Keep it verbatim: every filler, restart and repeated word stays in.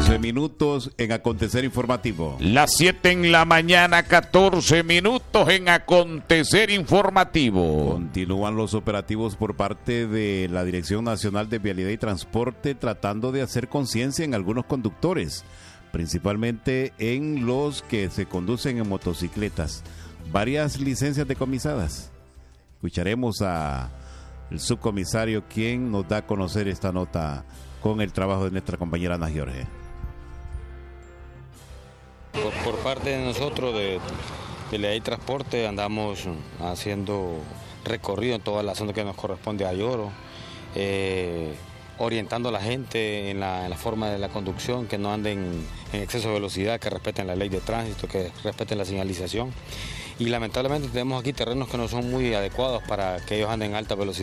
catorce minutos en Acontecer Informativo. Las siete en la mañana, catorce minutos en Acontecer Informativo. Continúan los operativos por parte de la Dirección Nacional de Vialidad y Transporte tratando de hacer conciencia en algunos conductores, principalmente en los que se conducen en motocicletas. Varias licencias decomisadas. Escucharemos a el subcomisario quien nos da a conocer esta nota con el trabajo de nuestra compañera Ana Jorge. Por, por parte de nosotros de Vialidad y Transporte andamos haciendo recorrido en toda la zona que nos corresponde a Lloro, eh, orientando a la gente en la, en la forma de la conducción, que no anden en exceso de velocidad, que respeten la ley de tránsito, que respeten la señalización. Y lamentablemente tenemos aquí terrenos que no son muy adecuados para que ellos anden en alta velocidad.